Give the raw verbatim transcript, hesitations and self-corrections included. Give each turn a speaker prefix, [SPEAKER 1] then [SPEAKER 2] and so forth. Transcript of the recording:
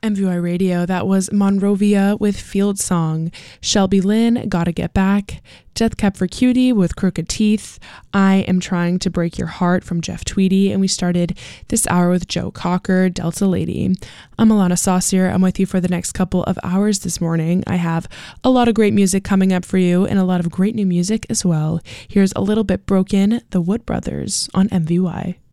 [SPEAKER 1] M V Y Radio, that was Monrovia with Field Song, Shelby Lynn, Gotta Get Back, Death Cab for Cutie with Crooked Teeth, I Am Trying to Break Your Heart from Jeff Tweedy, and we started this hour with Joe Cocker, Delta Lady. I'm Alana Saucier. I'm with you for the next couple of hours this morning. I have a lot of great music coming up for you and a lot of great new music as well. Here's A Little Bit Broken, The Wood Brothers on M V Y.